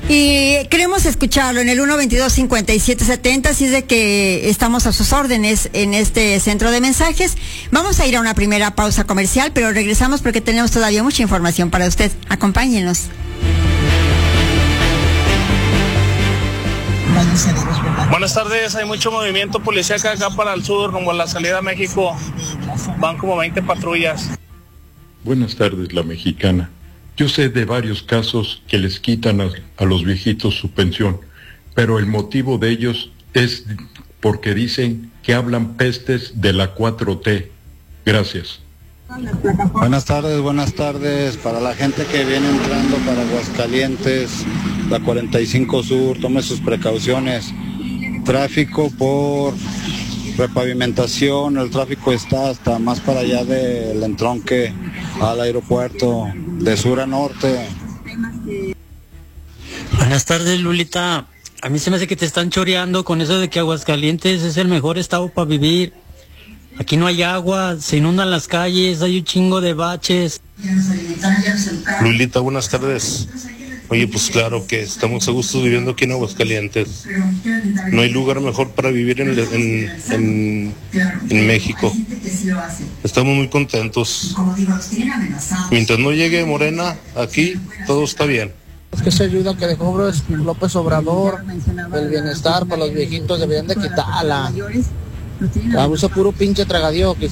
Y queremos escucharlo en el 122-5770, así es de que estamos a sus órdenes en este centro de mensajes. Vamos a ir a una primera pausa comercial, pero regresamos porque tenemos todavía mucha información para usted. Acompáñenos. Buenas tardes, hay mucho movimiento policial acá para el sur, rumbo a la salida a México. Van como 20 patrullas. Buenas tardes, La Mexicana. Yo sé de varios casos que les quitan a los viejitos su pensión, pero el motivo de ellos es porque dicen que hablan pestes de la 4T. Gracias. Buenas tardes. Para la gente que viene entrando para Aguascalientes, la 45 Sur, tome sus precauciones. Tráfico por repavimentación, el tráfico está hasta más para allá del entronque al aeropuerto, de sur a norte. Buenas tardes, Lulita. A mí se me hace que te están choreando con eso de que Aguascalientes es el mejor estado para vivir. Aquí no hay agua, se inundan las calles, hay un chingo de baches. Lulita, buenas tardes. Oye, pues claro que estamos a gusto viviendo aquí en Aguascalientes. No hay lugar mejor para vivir en México. Estamos muy contentos. Mientras no llegue Morena, aquí todo está bien. Es que esa ayuda que dejó López Obrador, el bienestar para los viejitos, deberían de quitarla. Abusa puro pinche tragadío.